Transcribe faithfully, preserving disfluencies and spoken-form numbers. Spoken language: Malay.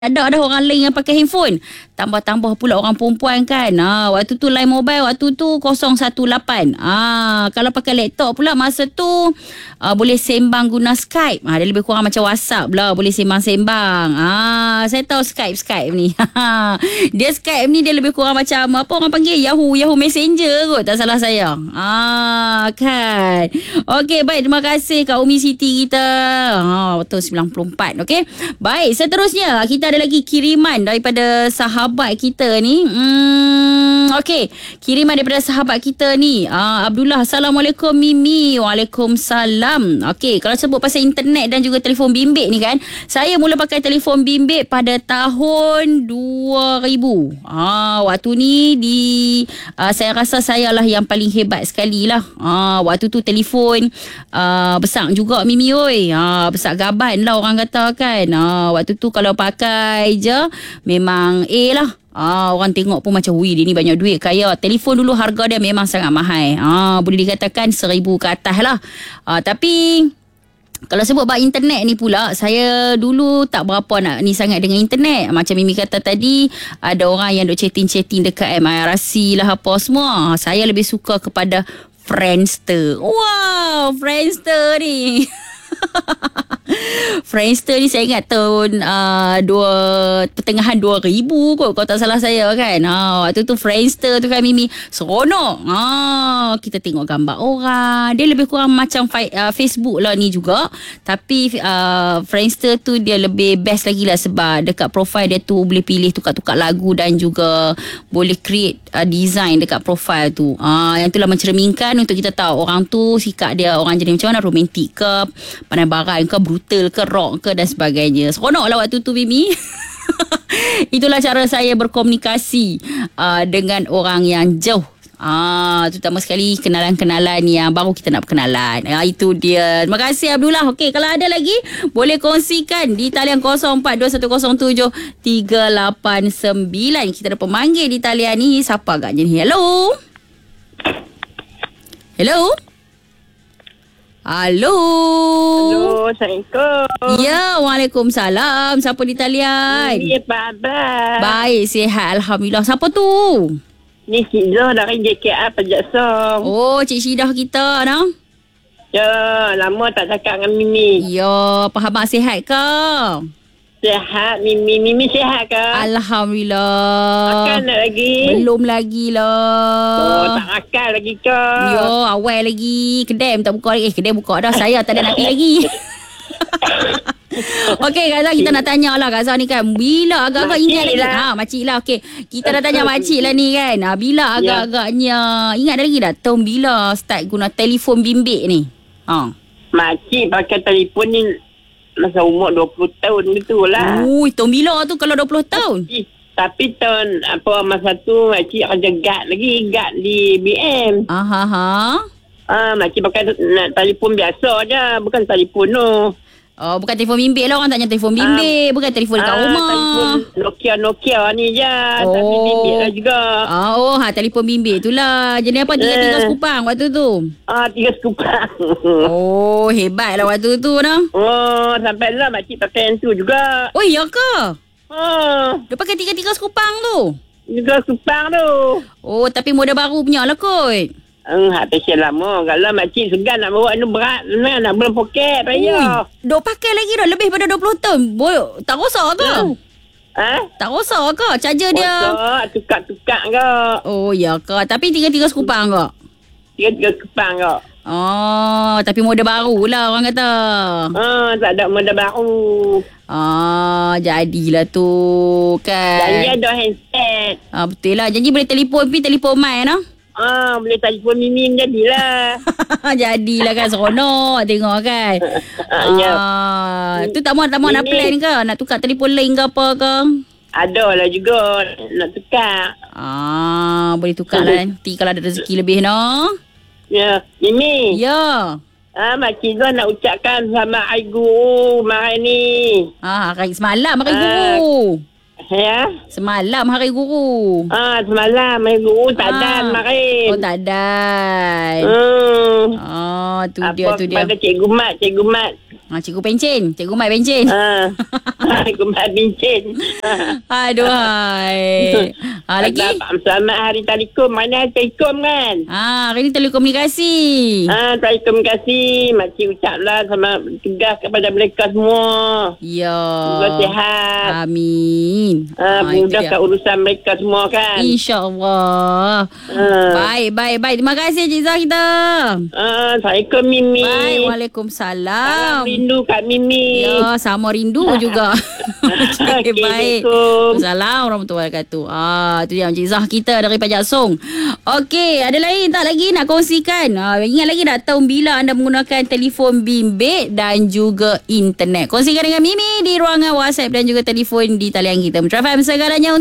Ada dah orang lain yang pakai handphone. Tambah-tambah pula orang perempuan kan. Ha, waktu tu line mobile, waktu tu kosong satu lapan. Ha, kalau pakai laptop pula masa tu uh, boleh sembang guna Skype. Ha, dia lebih kurang macam WhatsApp lah. Boleh sembang-sembang. Ha, saya tahu Skype-Skype ni. Dia Skype ni dia lebih kurang macam apa orang panggil Yahoo Yahoo Messenger kot. Tak salah saya. Ha, kan. Okey, baik. Terima kasih Kak Umi Siti kita. Ha, betul sembilan puluh empat. Okey. Baik, seterusnya kita ada lagi kiriman daripada sahabat kita ni. Hmm, okey. Kiriman daripada sahabat kita ni. Uh, Abdullah. Assalamualaikum Mimi. Waalaikumsalam. Okey. Kalau sebut pasal internet dan juga telefon bimbit ni kan. Saya mula pakai telefon bimbit pada tahun dua ribu. Ah, waktu ni di uh, saya rasa saya lah yang paling hebat sekali lah. Ah, waktu tu telefon uh, besar juga Mimi oi. Ah, besar gaban lah orang kata kan. Ah, waktu tu kalau pakai je memang A lah. Ah, orang tengok pun macam wih dia ni banyak duit kaya. Telefon dulu harga dia memang sangat mahal. Ah, boleh dikatakan seribu ke atas lah. Ah, tapi kalau sebut bab internet ni pula, saya dulu tak berapa nak ni sangat dengan internet. Macam Mimi kata tadi, ada orang yang duk chatting-chatting dekat M I R C lah apa semua. Saya lebih suka kepada Friendster. Wow, Friendster ni. Friendster ni saya ingat tahun uh, dua, pertengahan dua ribu kot kalau tak salah saya kan. Ha, waktu tu Friendster tu kan Mimi seronok. Ha, kita tengok gambar orang. Dia lebih kurang macam uh, Facebook lah ni juga. Tapi uh, Friendster tu dia lebih best lagi lah sebab dekat profile dia tu boleh pilih tukar-tukar lagu dan juga boleh create uh, design dekat profile tu. Ha, yang tu lah mencerminkan untuk kita tahu orang tu sikap dia orang jenis macam mana, romantik ke, pandai barang ke, brutal ke, rock ke dan sebagainya. Seronok lah waktu tu Mimi. Itulah cara saya berkomunikasi uh, dengan orang yang jauh. Ah, terutama sekali kenalan-kenalan yang baru kita nak berkenalan. Ah, itu dia. Terima kasih Abdullah. Okey, kalau ada lagi boleh kongsikan di talian kosong empat dua satu kosong tujuh tiga lapan sembilan. Kita ada pemanggil di talian ni. Siapa agaknya ni? Hello. Hello. Halo. Halo, Assalamualaikum. Ya, Waalaikumsalam. Siapa di talian? Ya, Baba. Baik, sihat. Alhamdulillah. Siapa tu? Ni Cik Zah dari J K R Pejaksong. Oh, Cik Syidah kita dah. Ya, lama tak cakap dengan Mimi. Ya, apa khabar, sihat ke? Sihat, Mimi. Mimi sihat ke? Alhamdulillah. Makan tak lagi? Belum lagi lah. Oh, tak makan lagi ke? Yo, awal lagi. Kedai tak buka lagi. Eh, kedai buka dah. Saya tak ada nak pergi lagi. Okey, Kak Zah, kita nak tanya lah Kak Zah ni kan. Bila agak-agak Makcik ingat lagi? lah. Ha, makcik lah. Okey, kita dah tanya makcik lah ni kan. Ha, bila agak-agaknya, ingat lagi dah tahun bila start guna telefon bimbit ni? Ha. Makcik pakai telefon ni masa umur dua puluh tahun gitu lah. Ui, tahun bila tu kalau dua puluh tahun? Tapi, tapi tahun apa masa tu makcik kerja guard lagi. Guard di B M. Aha, ha. Ah, makcik pakai nak telefon biasa je. Bukan telefon tu. Oh, bukan telefon bimbit lah. Orang tanya telefon bimbit. Um, bukan telefon dekat ah, rumah. Telefon Nokia Nokia ni je. Oh. Tapi bimbit lah juga. Ah, oh, ha, telefon bimbit tu lah. Jenis apa? Tiga-tiga Eh. sekupang waktu tu? Ah, tiga sekupang. Oh, hebat lah waktu tu dah. Oh, sampai lah makcik pakai yang tu juga. Oh, ya ke? Oh, Dia pakai tiga-tiga sekupang tu? tiga sekupang tu. Oh, tapi model baru punya lah kot. Hmm, hak pasal lama. Kalau makcik segan nak bawa ni berat. Nah, nak belum poket Ui, payah. dok pakai lagi dah. Lebih pada dua puluh tahun. Boy, tak rosak ke? Hmm. Ha? Tak rosak ke? Charger dia? Rosak, tukar-tukar ke. Oh, ya ke? Tapi tiga-tiga sekupang ke? Tiga-tiga sekupang ke. Oh, tapi model baru lah orang kata. Ah, tak ada model baru. Ah, jadilah tu kan. Janji ada handset. Ah, betul lah. Janji boleh telefon pergi telefon mai lah. Ah, boleh telefon Mimi jadilah. Jadilah kan seronok tengok kan. Ah, ya. Ah, tu tak mau tak mau nak plan ke? Nak tukar telefon lain ke apa ke? Ada lah juga nak tukar. Ah, boleh tukar lah nanti kalau ada rezeki lebih no. Ya, Mimi. Ya. Ah, Makcik Zah nak ucapkan sama Hari Guru hari ni. Ah, hari semalam hari Ah. guru. Ya. Semalam hari guru. Ah, semalam Hari Guru tak Ah. dan marin. Oh, tak ada. Hmm. Oh, tu Apa dia tu dia. kepada Cikgu Mat, Cikgu Mat Ah, Cikgu pencen. Cikgu Mat pencen. Ah. Aku mak bincin. Aduh hai. Ah, lagi? Selamat hari Telekom. Mana Telekom kan? Ah, hari ni telekomunikasi. Ah, Telekom kasih. Makcik ucaplah sama tegas kepada mereka semua. Ya. Semoga sihat. Amin. Ah, Ah, itu mudahkan dia. urusan mereka semua kan. InsyaAllah. Ah. Baik, baik, baik. Terima kasih Cik Zah kita. Ah, Assalamualaikum Mimi. Baik, Salam Waalaikumsalam. rindu Kak Mimi. Ya, sama rindu juga. Okay, Okey, baik. Assalamualaikum. Assalamualaikum warahmatullahi wabarakatuh. Ah, tu dia Encik Zah kita dari Pajak Song. Okey, ada lain tak lagi nak kongsikan? Ah, ingat lagi tak tahun bila anda menggunakan telefon bimbit dan juga internet? Kongsikan dengan Mimi di ruangan WhatsApp dan juga telefon di talian kita. Metro F M segalanya untuk